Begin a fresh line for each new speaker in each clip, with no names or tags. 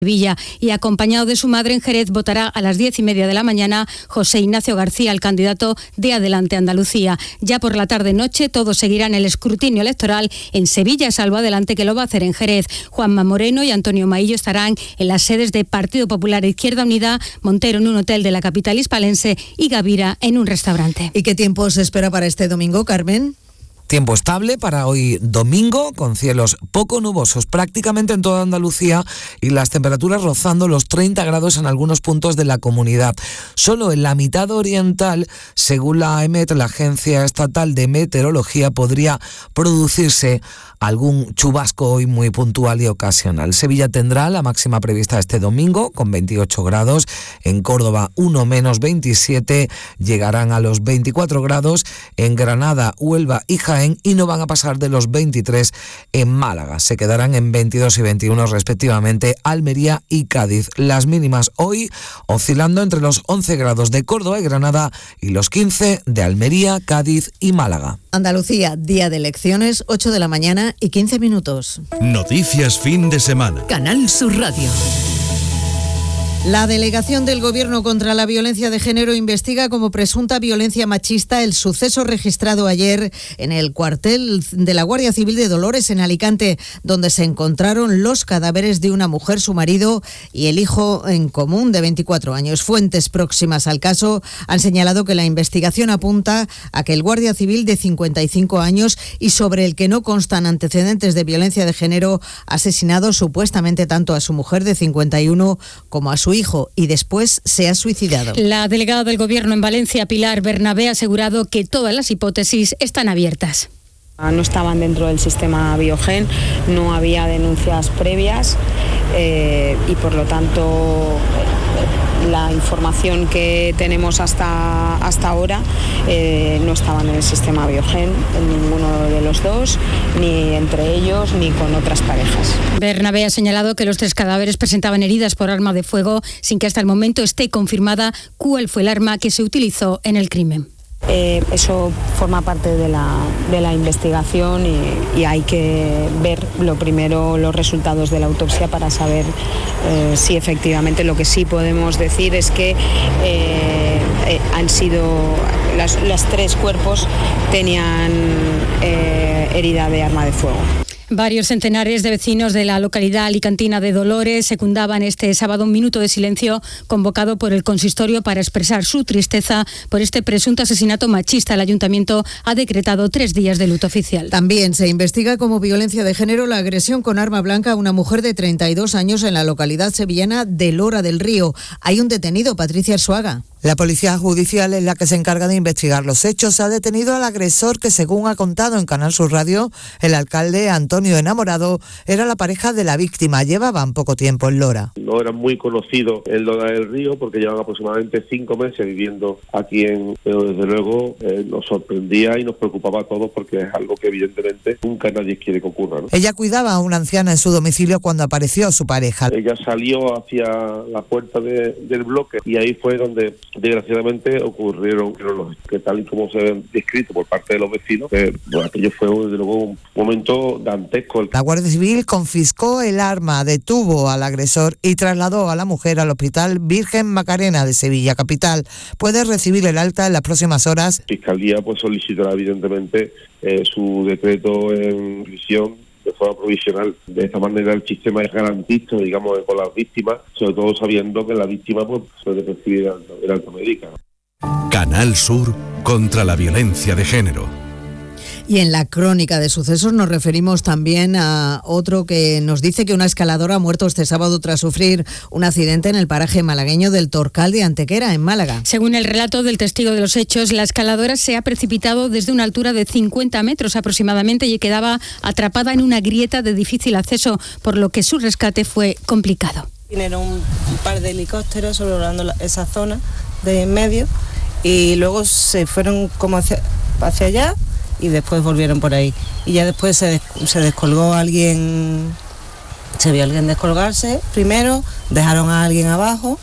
Sevilla y acompañado de su madre en Jerez votará a las 10:30 de la mañana José Ignacio García, el candidato de Adelante Andalucía. Ya por la tarde-noche todos seguirán el escrutinio electoral en Sevilla, salvo Adelante, que lo va a hacer en Jerez. Juanma Moreno y Antonio Maillo estarán en las sedes de Partido Popular e Izquierda Unida, Montero en un hotel de la capital hispalense y Gavira en un restaurante.
¿Y qué tiempo se espera para este domingo, Carmen?
Tiempo estable para hoy domingo, con cielos poco nubosos prácticamente en toda Andalucía y las temperaturas rozando los 30 grados en algunos puntos de la comunidad. Solo en la mitad oriental, según la AEMET, la Agencia Estatal de Meteorología, podría producirse algún chubasco hoy muy puntual y ocasional. Sevilla tendrá la máxima prevista este domingo con 28 grados, en Córdoba 1 menos 27, llegarán a los 24 grados en Granada, Huelva y Jaén y no van a pasar de los 23 en Málaga. Se quedarán en 22 y 21 respectivamente Almería y Cádiz. Las mínimas hoy oscilando entre los 11 grados de Córdoba y Granada y los 15 de Almería, Cádiz y Málaga.
Andalucía, día de elecciones, 8 de la mañana y 15 minutos.
Noticias fin de semana.
Canal Sur Radio.
La Delegación del Gobierno contra la Violencia de Género investiga como presunta violencia machista el suceso registrado ayer en el cuartel de la Guardia Civil de Dolores, en Alicante, donde se encontraron los cadáveres de una mujer, su marido y el hijo en común de 24 años. Fuentes próximas al caso han señalado que la investigación apunta a que el Guardia Civil de 55 años y sobre el que no constan antecedentes de violencia de género ha asesinado supuestamente tanto a su mujer de 51 como a su hijo y después se ha suicidado.
La delegada del Gobierno en Valencia, Pilar Bernabé, ha asegurado que todas las hipótesis están abiertas.
No estaban dentro del sistema Biogen, no había denuncias previas y por lo tanto la información que tenemos hasta ahora no estaban en el sistema Biogen, en ninguno de los dos, ni entre ellos ni con otras parejas.
Bernabé ha señalado que los 3 cadáveres presentaban heridas por arma de fuego, sin que hasta el momento esté confirmada cuál fue el arma que se utilizó en el crimen.
Eso forma parte de la investigación y hay que ver lo primero los resultados de la autopsia para saber si efectivamente. Lo que sí podemos decir es que han sido los 3 cuerpos tenían herida de arma de fuego.
Varios centenares de vecinos de la localidad alicantina de Dolores secundaban este sábado un minuto de silencio convocado por el consistorio para expresar su tristeza por este presunto asesinato machista. El ayuntamiento ha decretado 3 días de luto oficial.
También se investiga como violencia de género la agresión con arma blanca a una mujer de 32 años en la localidad sevillana de Lora del Río. Hay un detenido, Patricia Arzuaga.
La Policía Judicial es la que se encarga de investigar los hechos. Ha detenido al agresor que, según ha contado en Canal Sur Radio, el alcalde Antonio Enamorado era la pareja de la víctima. Llevaban poco tiempo en Lora.
No eran muy conocidos en Lora del Río porque llevan aproximadamente 5 meses viviendo aquí pero desde luego nos sorprendía y nos preocupaba a todos porque es algo que evidentemente nunca nadie quiere que ocurra, ¿no?
Ella cuidaba a una anciana en su domicilio cuando apareció su pareja.
Ella salió hacia la puerta del bloque y ahí fue donde desgraciadamente ocurrieron los que tal y como se han descrito por parte de los vecinos, aquello fue desde luego un momento dantesco.
La Guardia Civil confiscó el arma, detuvo al agresor y trasladó a la mujer al Hospital Virgen Macarena de Sevilla capital. Puede recibir el alta en las próximas horas.
La Fiscalía solicitará evidentemente su decreto en prisión de forma provisional. De esta manera el sistema es garantista, digamos, con las víctimas, sobre todo sabiendo que la víctima puede recibir el alta médica.
Canal Sur contra la violencia de género.
Y en la crónica de sucesos nos referimos también a otro que nos dice que una escaladora ha muerto este sábado tras sufrir un accidente en el paraje malagueño del Torcal de Antequera, en Málaga.
Según el relato del testigo de los hechos, la escaladora se ha precipitado desde una altura de 50 metros aproximadamente y quedaba atrapada en una grieta de difícil acceso, por lo que su rescate fue complicado.
Vinieron un par de helicópteros sobrevolando esa zona de en medio y luego se fueron como hacia allá y después volvieron por ahí. Y ya después se descolgó alguien, se vio a alguien descolgarse primero, dejaron a alguien abajo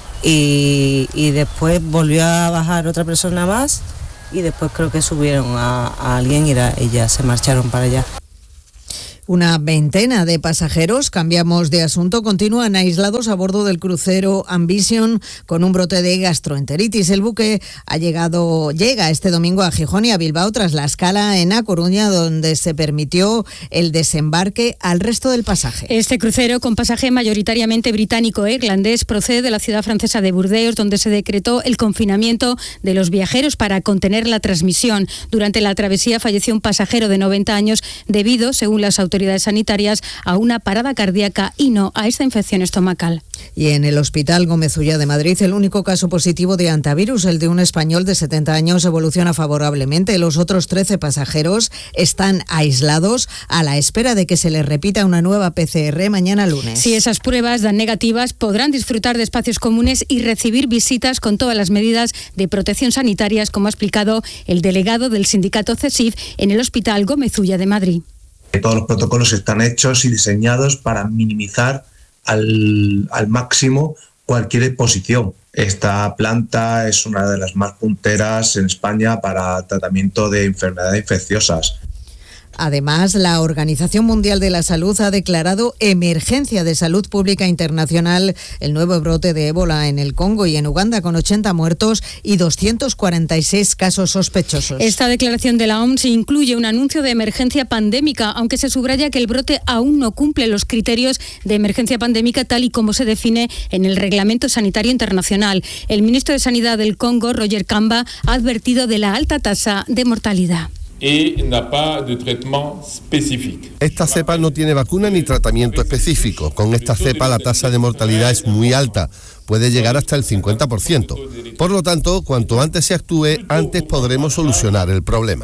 y después volvió a bajar otra persona más y después creo que subieron a alguien y ya se marcharon para allá.
Una veintena de pasajeros, cambiamos de asunto, continúan aislados a bordo del crucero Ambition con un brote de gastroenteritis. El buque llega este domingo a Gijón y a Bilbao tras la escala en A Coruña, donde se permitió el desembarque al resto del pasaje.
Este crucero, con pasaje mayoritariamente británico e irlandés, procede de la ciudad francesa de Burdeos, donde se decretó el confinamiento de los viajeros para contener la transmisión. Durante la travesía falleció un pasajero de 90 años debido, según las autoridades sanitarias, a una parada cardíaca y no a esta infección estomacal.
Y en el Hospital Gómez Ulla de Madrid, el único caso positivo de hantavirus, el de un español de 70 años, evoluciona favorablemente. Los otros 13 pasajeros están aislados a la espera de que se les repita una nueva PCR mañana lunes.
Si esas pruebas dan negativas, podrán disfrutar de espacios comunes y recibir visitas con todas las medidas de protección sanitarias, como ha explicado el delegado del sindicato CESIF en el Hospital Gómez Ulla de Madrid.
Todos los protocolos están hechos y diseñados para minimizar al máximo cualquier exposición. Esta planta es una de las más punteras en España para tratamiento de enfermedades infecciosas.
Además, la Organización Mundial de la Salud ha declarado emergencia de salud pública internacional el nuevo brote de ébola en el Congo y en Uganda, con 80 muertos y 246 casos sospechosos.
Esta declaración de la OMS incluye un anuncio de emergencia pandémica, aunque se subraya que el brote aún no cumple los criterios de emergencia pandémica tal y como se define en el Reglamento Sanitario Internacional. El ministro de Sanidad del Congo, Roger Kamba, ha advertido de la alta tasa de mortalidad.
Esta cepa no tiene vacuna ni tratamiento específico. Con esta cepa la tasa de mortalidad es muy alta, puede llegar hasta el 50%. Por lo tanto, cuanto antes se actúe, antes podremos solucionar el problema.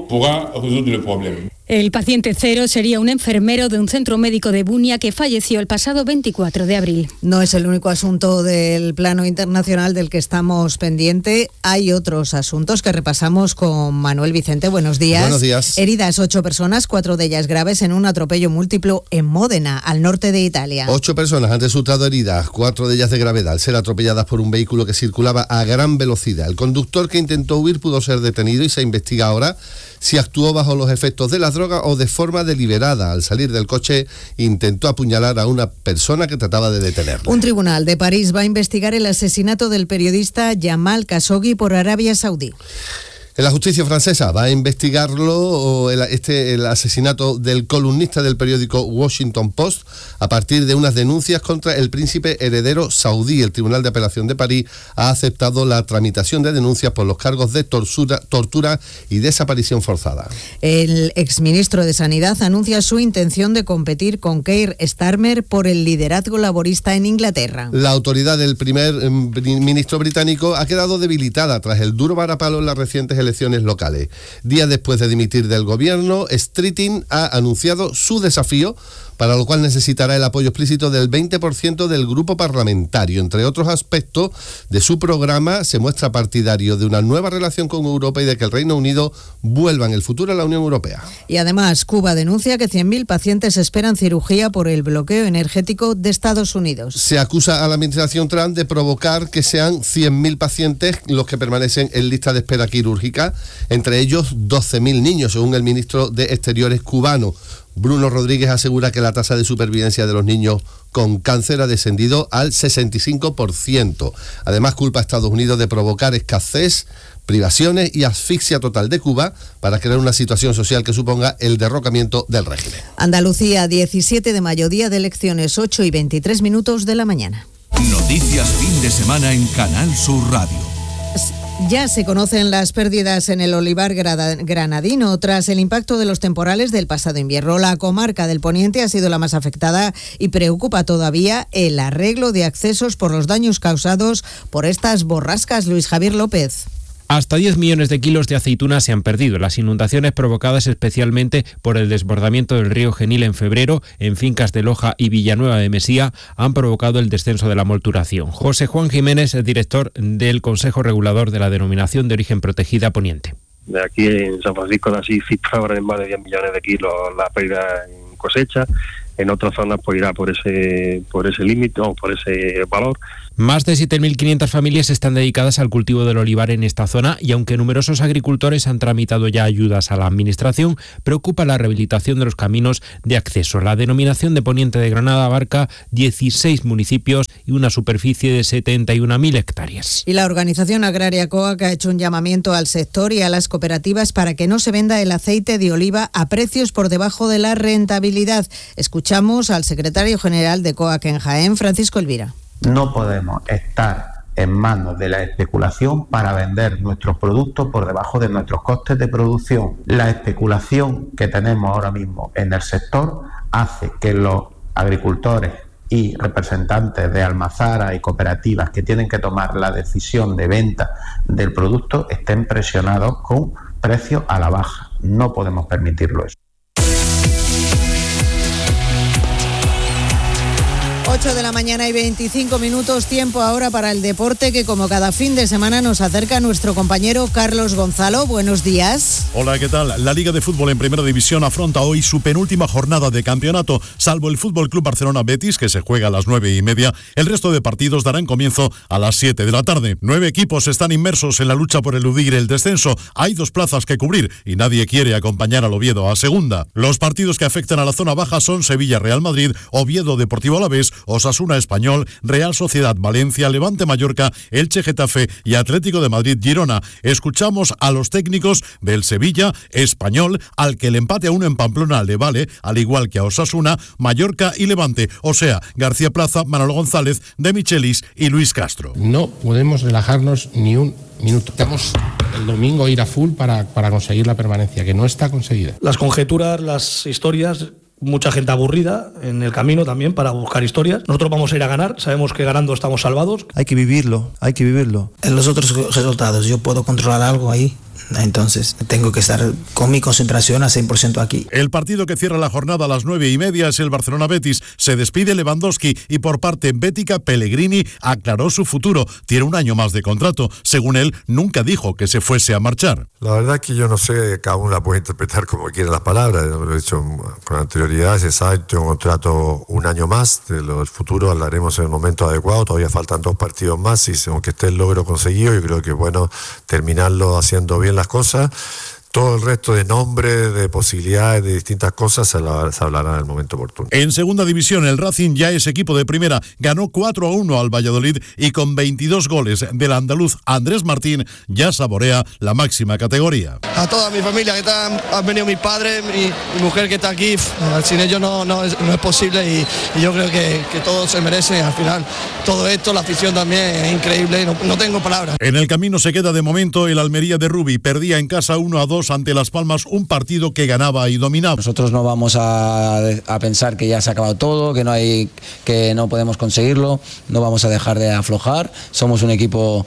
El paciente cero sería un enfermero de un centro médico de Bunia que falleció el pasado 24 de abril.
No es el único asunto del plano internacional del que estamos pendiente. Hay otros asuntos que repasamos con Manuel Vicente. Buenos días.
Buenos días.
Heridas 8 personas, 4 de ellas graves en un atropello múltiplo en Módena, al norte de Italia.
8 personas han resultado heridas, 4 de ellas de gravedad, al ser atropelladas por un vehículo que circulaba a gran velocidad. El conductor que intentó huir pudo ser detenido y se investiga ahora si actuó bajo los efectos de las drogas o de forma deliberada. Al salir del coche intentó apuñalar a una persona que trataba de detenerla.
Un tribunal de París va a investigar el asesinato del periodista Jamal Khashoggi por Arabia Saudí.
La justicia francesa va a investigarlo, el asesinato del columnista del periódico Washington Post, a partir de unas denuncias contra el príncipe heredero saudí. El Tribunal de Apelación de París ha aceptado la tramitación de denuncias por los cargos de tortura y desaparición forzada.
El exministro de Sanidad anuncia su intención de competir con Keir Starmer por el liderazgo laborista en Inglaterra.
La autoridad del primer ministro británico ha quedado debilitada tras el duro varapalo en las recientes elecciones locales. Días después de dimitir del gobierno, Streeting ha anunciado su desafío, para lo cual necesitará el apoyo explícito del 20% del grupo parlamentario. Entre otros aspectos de su programa, se muestra partidario de una nueva relación con Europa y de que el Reino Unido vuelva en el futuro a la Unión Europea.
Y además, Cuba denuncia que 100.000 pacientes esperan cirugía por el bloqueo energético de Estados Unidos.
Se acusa a la administración Trump de provocar que sean 100.000 pacientes los que permanecen en lista de espera quirúrgica, entre ellos 12.000 niños, según el ministro de Exteriores cubano. Bruno Rodríguez asegura que la tasa de supervivencia de los niños con cáncer ha descendido al 65%. Además, culpa a Estados Unidos de provocar escasez, privaciones y asfixia total de Cuba para crear una situación social que suponga el derrocamiento del régimen.
Andalucía, 17 de mayo, día de elecciones, 8:23 de la mañana.
Noticias fin de semana en Canal Sur Radio.
Ya se conocen las pérdidas en el olivar granadino tras el impacto de los temporales del pasado invierno. La comarca del Poniente ha sido la más afectada y preocupa todavía el arreglo de accesos por los daños causados por estas borrascas. Luis Javier López.
Hasta 10 millones de kilos de aceitunas se han perdido. Las inundaciones provocadas especialmente por el desbordamiento del río Genil en febrero en fincas de Loja y Villanueva de Mesía han provocado el descenso de la molturación. José Juan Jiménez, director del Consejo Regulador de la Denominación de Origen Protegida Poniente.
De aquí en San Francisco de Asís cifraban en más de 10 millones de kilos la pérdida en cosecha. en otras zonas pues irá por ese límite o por ese valor.
Más de 7.500 familias están dedicadas al cultivo del olivar en esta zona y aunque numerosos agricultores han tramitado ya ayudas a la administración, preocupa la rehabilitación de los caminos de acceso. La denominación de Poniente de Granada abarca 16 municipios y una superficie de 71.000 hectáreas.
Y la organización agraria COAC ha hecho un llamamiento al sector y a las cooperativas para que no se venda el aceite de oliva a precios por debajo de la rentabilidad. Escuchamos al secretario general de COAC en Jaén, Francisco Elvira.
No podemos estar en manos de la especulación para vender nuestros productos por debajo de nuestros costes de producción. La especulación que tenemos ahora mismo en el sector hace que los agricultores y representantes de almazaras y cooperativas que tienen que tomar la decisión de venta del producto estén presionados con precios a la baja. No podemos permitirlo eso.
8 de la mañana y 25 minutos, tiempo ahora para el deporte que como cada fin de semana nos acerca nuestro compañero Carlos Gonzalo. Buenos días.
Hola, ¿qué tal? La Liga de Fútbol en Primera División afronta hoy su penúltima jornada de campeonato. Salvo el Fútbol Club Barcelona Betis, que se juega a las 9:30, el resto de partidos darán comienzo a las 7 de la tarde. 9 equipos están inmersos en la lucha por eludir el descenso. Hay 2 plazas que cubrir y nadie quiere acompañar al Oviedo a segunda. Los partidos que afectan a la zona baja son Sevilla-Real Madrid, Oviedo Deportivo Alavés, Osasuna Español, Real Sociedad Valencia, Levante Mallorca, Elche Getafe y Atlético de Madrid Girona. Escuchamos a los técnicos del Sevilla Español, al que el empate a 1 en Pamplona le vale, al igual que a Osasuna, Mallorca y Levante, o sea, García Plaza, Manolo González, De Michelis y Luis Castro.
No podemos relajarnos ni un minuto. Necesitamos el domingo ir a full para conseguir la permanencia, que no está conseguida.
Las conjeturas, las historias, mucha gente aburrida en el camino también para buscar historias. Nosotros vamos a ir a ganar, sabemos que ganando estamos salvados.
Hay que vivirlo, hay que vivirlo.
En los otros resultados yo puedo controlar algo ahí. Entonces tengo que estar con mi concentración a 100% aquí.
El partido que cierra la jornada a las 9:30 es el Barcelona-Betis. Se despide Lewandowski y por parte bética Pellegrini aclaró su futuro. Tiene 1 año más de contrato. Según él, nunca dijo que se fuese a marchar.
La verdad es que yo no sé, cada uno la puede interpretar como quiera las palabras. Lo he dicho con anterioridad, se sabe, tengo un contrato 1 año más. De lo del futuro hablaremos en el momento adecuado. Todavía faltan 2 partidos más y aunque esté el logro conseguido, yo creo que es bueno terminarlo haciendo bien las cosas. Todo el resto de nombres, de posibilidades, de distintas cosas se hablará en el momento oportuno.
En segunda división, el Racing ya es equipo de primera. Ganó 4-1 al Valladolid y con 22 goles del andaluz Andrés Martín ya saborea la máxima categoría.
A toda mi familia que han venido mis padres, mi mujer que está aquí, sin ellos no es posible y yo creo que todos se merecen. Al final, todo esto, la afición también es increíble, no tengo palabras.
En el camino se queda de momento el Almería de Rubi. Perdía en casa 1-2 ante Las Palmas, un partido que ganaba y dominaba.
Nosotros no vamos a pensar que ya se ha acabado todo, que no podemos conseguirlo, no vamos a dejar de aflojar. Somos un equipo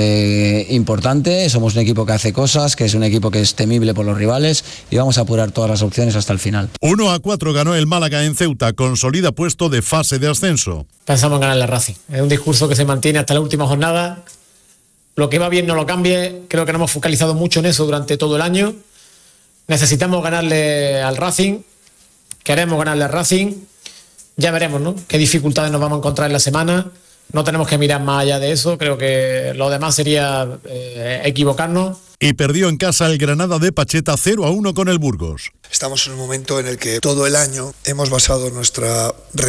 importante, somos un equipo que hace cosas, que es un equipo que es temible por los rivales y vamos a apurar todas las opciones hasta el final.
1-4 ganó el Málaga en Ceuta, consolida puesto de fase de ascenso.
Pensamos en ganar la Racing. Es un discurso que se mantiene hasta la última jornada. Lo que va bien no lo cambie, creo que nos hemos focalizado mucho en eso durante todo el año. Necesitamos ganarle al Racing, queremos ganarle al Racing, ya veremos, ¿no?, qué dificultades nos vamos a encontrar en la semana. No tenemos que mirar más allá de eso, creo que lo demás sería equivocarnos.
Y perdió en casa el Granada de Pacheta 0-1 con el Burgos.
Estamos en un momento en el que todo el año hemos basado nuestro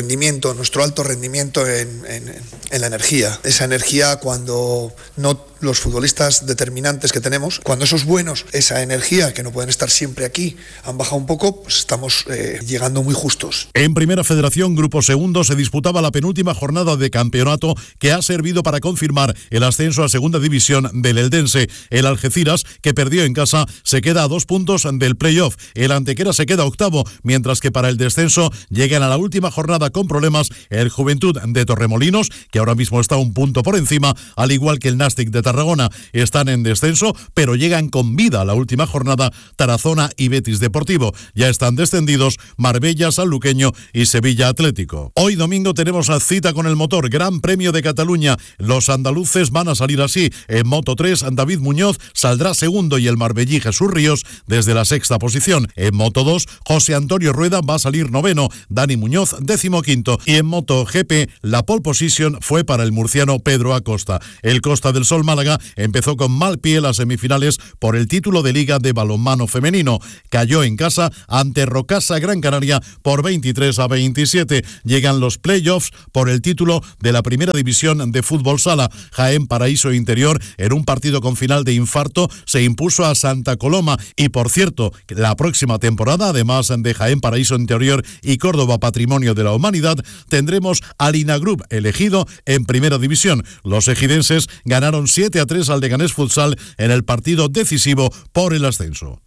alto rendimiento en la energía. Esa energía cuando no los futbolistas determinantes que tenemos, cuando esos buenos, esa energía que no pueden estar siempre aquí, han bajado un poco, pues estamos llegando muy justos.
En Primera Federación, Grupo Segundo, se disputaba la penúltima jornada de campeonato que ha servido para confirmar el ascenso a Segunda División del Eldense. El Algeciras, que perdió en casa, se queda a 2 puntos del playoff. El Antequera se queda octavo, mientras que para el descenso llegan a la última jornada con problemas el Juventud de Torremolinos, que ahora mismo está 1 punto por encima, al igual que el Nàstic de Tarragona. Están en descenso, pero llegan con vida a la última jornada Tarazona y Betis Deportivo. Ya están descendidos Marbella, Sanluqueño y Sevilla Atlético. Hoy domingo tenemos la cita con el motor, Gran Premio de Cataluña. Los andaluces van a salir así. En Moto 3, David Muñoz saldrá saldrá segundo y el marbellí Jesús Ríos desde la sexta posición. En Moto 2, José Antonio Rueda va a salir noveno, Dani Muñoz 15º y en Moto GP la pole position fue para el murciano Pedro Acosta. El Costa del Sol Málaga empezó con mal pie las semifinales por el título de Liga de Balonmano Femenino. Cayó en casa ante Rocasa Gran Canaria por 23-27. Llegan los playoffs por el título de la Primera División de Fútbol Sala. Jaén Paraíso Interior, en un partido con final de infarto, se impuso a Santa Coloma. Y por cierto, la próxima temporada, además de Jaén Paraíso Interior y Córdoba Patrimonio de la Humanidad, tendremos al Inagroup elegido en Primera División. Los ejidenses ganaron 7-3 al Leganés Futsal en el partido decisivo por el ascenso.